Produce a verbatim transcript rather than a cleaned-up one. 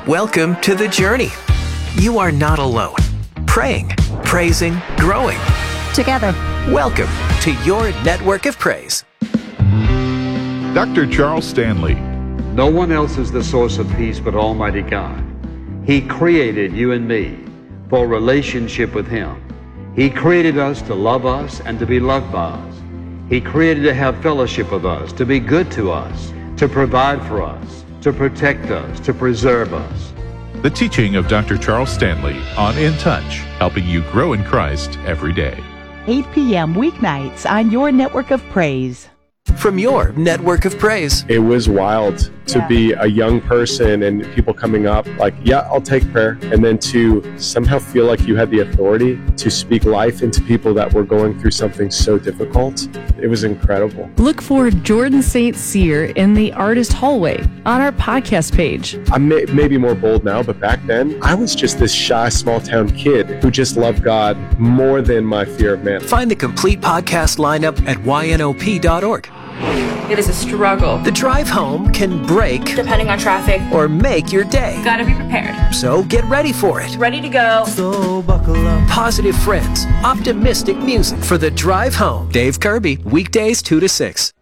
Welcome to the journey. You are not alone. Praying, praising, growing. Together. Welcome to your network of praise. Doctor Charles Stanley. No one else is the source of peace but Almighty God. He created you and me for a relationship with Him. He created us to love us and to be loved by us. He created to have fellowship with us, to be good to us, to provide for us, to protect us, to preserve us. The teaching of Doctor Charles Stanley on In Touch, helping you grow in Christ every day. eight p.m. weeknights on your network of praise. From your network of praise. It was wild to Yeah. be a young person and people coming up like, yeah, I'll take prayer. And then to somehow feel like you had the authority to speak life into people that were going through something so difficult. It was incredible. Look for Jordan Saint Cyr in the Artist Hallway on our podcast page. I'm may- maybe more bold now, but back then I was just this shy small town kid who just loved God more than my fear of man. Find the complete podcast lineup at y n o p dot org. It is a struggle. The drive home can break Depending on traffic, or make your day. gotta be prepared. So get ready for it. Ready to go. So buckle up. Positive friends, optimistic music for the drive home. Dave Kirby, weekdays two to six.